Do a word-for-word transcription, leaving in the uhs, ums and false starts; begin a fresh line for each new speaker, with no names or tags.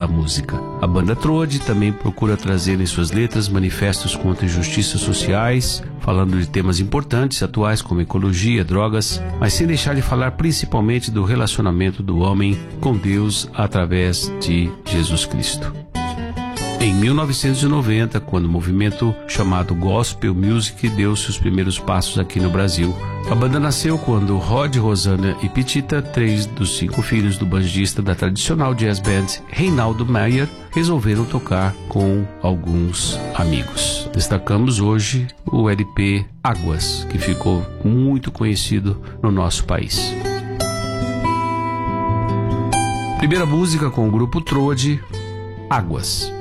música. A banda Trode também procura trazer em suas letras manifestos contra injustiças sociais, falando de temas importantes, atuais como ecologia, drogas, mas sem deixar de falar principalmente do relacionamento do homem com Deus através de Jesus Cristo. Em mil novecentos e noventa, quando o movimento chamado Gospel Music deu seus primeiros passos aqui no Brasil, a banda nasceu quando Rod, Rosana e Petita, três dos cinco filhos do bandista da tradicional jazz band Reinaldo Meier, resolveram tocar com alguns amigos. Destacamos hoje o L P Águas, que ficou muito conhecido no nosso país. Primeira música com o grupo Trode, Águas.